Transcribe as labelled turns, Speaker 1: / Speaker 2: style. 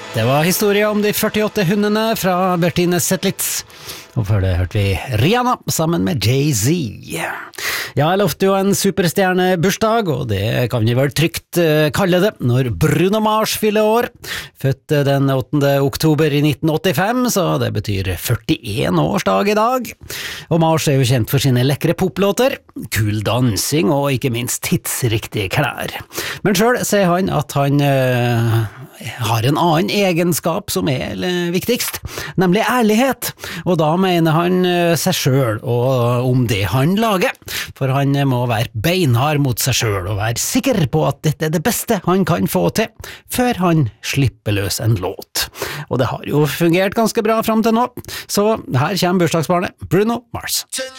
Speaker 1: Det var historie om de 48 hundene fra Bertine Zetlitz. Og før det hørte vi Rihanna sammen med Jay-Z. Ja, jeg lovte jo en superstjerne bursdag, og det kan vi vel trygt kalle det, når Bruno Mars fyller år. Født den 8. oktober i 1985, så det betyr 41 årsdag i dag. Og Mars er jo kjent for sine lekre poplåter, kul dansing og ikke minst tidsriktige klær. Men selv sier han at han har en annen egenskap som er viktigst, nemlig ærlighet. Og da mener han seg selv og om det han lager. For han må være beinhard mot seg selv og være sikker på at dette er det beste han kan få til, før han slipper løs en låt. Og det har jo fungert ganske bra frem til nå. Så her kommer bursdagsbarnet Bruno Mars.